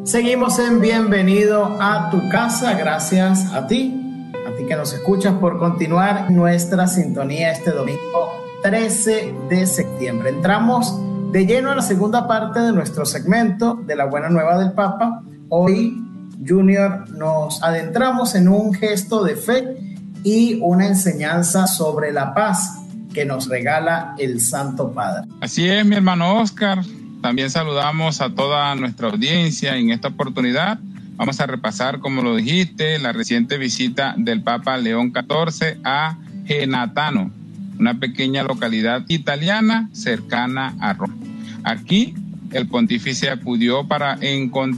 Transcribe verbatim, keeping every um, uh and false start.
Seguimos en Bienvenido a tu casa, gracias a ti, a ti que nos escuchas por continuar nuestra sintonía este domingo trece de septiembre. Entramos de lleno a la segunda parte de nuestro segmento de la Buena Nueva del Papa. Hoy, Junior, nos adentramos en un gesto de fe y una enseñanza sobre la paz que nos regala el Santo Padre. Así es, mi hermano Oscar. También saludamos a toda nuestra audiencia. En esta oportunidad vamos a repasar, como lo dijiste, la reciente visita del Papa León catorce a Genatano, una pequeña localidad italiana cercana a Roma. Aquí el pontífice acudió para encontrar